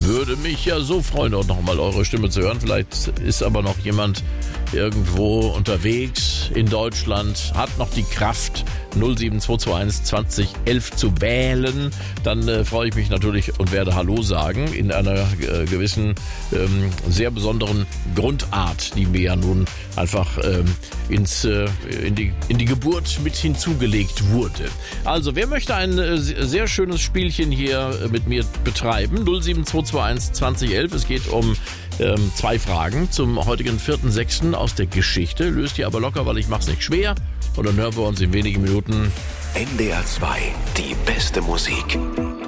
würde mich ja so freuen, auch nochmal eure Stimme zu hören. Vielleicht ist aber noch jemand irgendwo unterwegs in Deutschland, hat noch die Kraft, 07221 20 11 zu wählen. Dann freue ich mich natürlich und werde Hallo sagen in einer gewissen, sehr besonderen Grundart, die mir ja nun einfach in die Geburt mit hinzugelegt wurde. Also, wer möchte ein sehr schönes Spielchen hier mit mir betreiben? 07221 20 11. Es geht um 2 Fragen zum heutigen 4.6. aus der Geschichte. Löst ihr aber locker, weil ich mach's nicht schwer. Und dann hören wir uns in wenigen Minuten. NDR 2, die beste Musik.